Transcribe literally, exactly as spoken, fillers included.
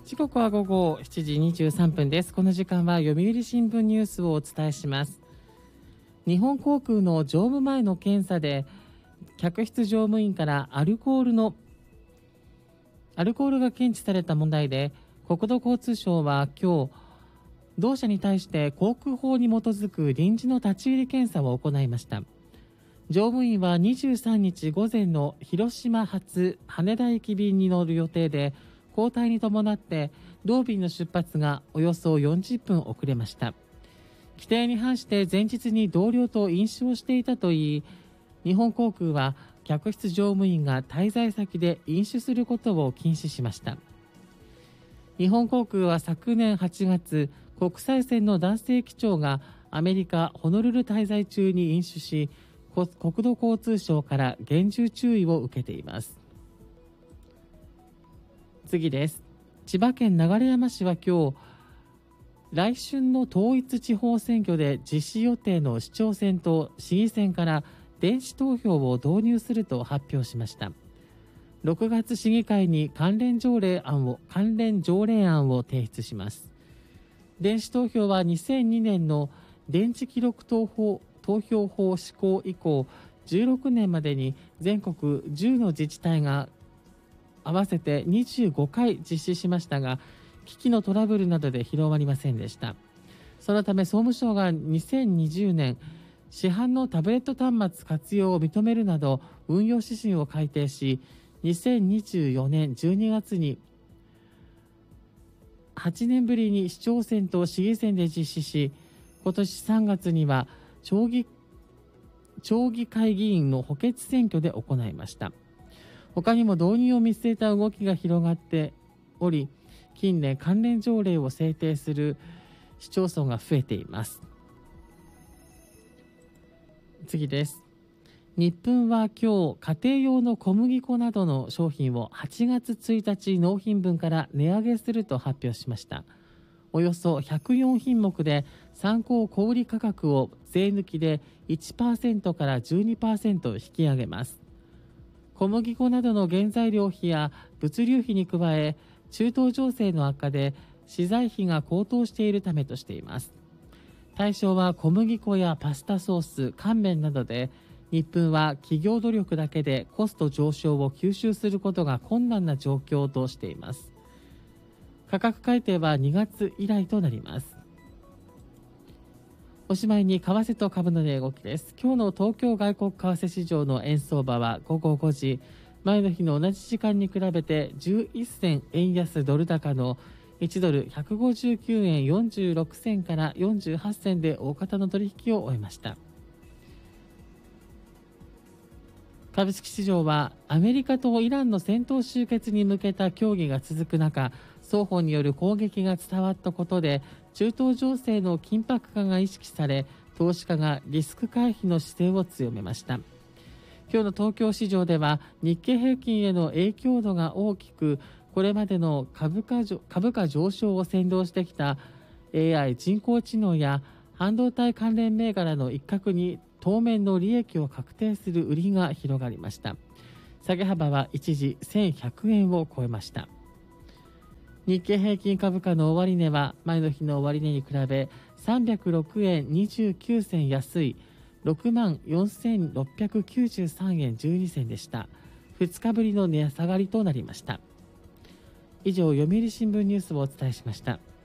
時刻は午後しちじにじゅうさんぷんです。この時間は読売新聞ニュースをお伝えします。日本航空の乗務前の検査で客室乗務員からアルコールのアルコールが検知された問題で、国土交通省は今日同社に対して航空法に基づく臨時の立ち入り検査を行いました。乗務員はにじゅうさんにち午前の広島発羽田行き便に乗る予定で、交代に伴って同便の出発がおよそよんじゅっぷん遅れました。規定に反して前日に同僚と飲酒をしていたといい、日本航空は客室乗務員が滞在先で飲酒することを禁止しました。日本航空は昨年はちがつ、国際線の男性機長がアメリカ・ホノルル滞在中に飲酒し、国土交通省から厳重注意を受けています。次です。千葉県流山市は今日、来春の統一地方選挙で実施予定の市長選と市議選から電子投票を導入すると発表しました。ろくがつ市議会に関連条例案を関連条例案を提出します。電子投票はにせんにねんの電池記録投票投票法施行以降、じゅうろくねんまでに全国じゅうの自治体が合わせてにじゅうごかい実施しましたが、機器のトラブルなどで広まりませんでした。そのため総務省がにせんにじゅうねん、市販のタブレット端末活用を認めるなど運用指針を改定し、にせんにじゅうよねんじゅうにがつにはちねんぶりに市長選と市議選で実施し、今年さんがつには町議、町議会議員の補欠選挙で行いました。他にも導入を見据えた動きが広がっており、近年関連条例を制定する市町村が増えています。次です。日分は今日、家庭用の小麦粉などの商品をはちがつついたち納品分から値上げすると発表しました。およそひゃくよんひんもくで参考小売価格を税抜きで いちパーセント から じゅうにパーセント 引き上げます。小麦粉などの原材料費や物流費に加え、中東情勢の悪化で資材費が高騰しているためとしています。対象は小麦粉やパスタソース、乾麺などで、日分は企業努力だけでコスト上昇を吸収することが困難な状況としています。価格改定はにがつ以来となります。おしまいに為替と株の値動きです。今日の東京外国為替市場の円相場はごごごじ、前の日の同じ時間に比べてじゅういっせん円安ドル高のいちドルひゃくごじゅうきゅうえんよんじゅうろくせんからよんじゅうはっせんで大方の取引を終えました。株式市場はアメリカとイランの戦闘終結に向けた協議が続く中、双方による攻撃が伝わったことで中東情勢の緊迫化が意識され、投資家がリスク回避の姿勢を強めました。今日の東京市場では日経平均への影響度が大きく、これまでの株価、株価上昇を先導してきた エーアイ 人工知能や半導体関連銘柄の一角に当面の利益を確定する売りが広がりました。下げ幅は一時せんひゃくえんを超えました。日経平均株価の終値は前の日の終値に比べさんびゃくろくえんにじゅうきゅうせん安いろくまんよんせんろっぴゃくきゅうじゅうさんえんじゅうにせんでした。ふつかぶりの値下がりとなりました。以上、読売新聞ニュースをお伝えしました。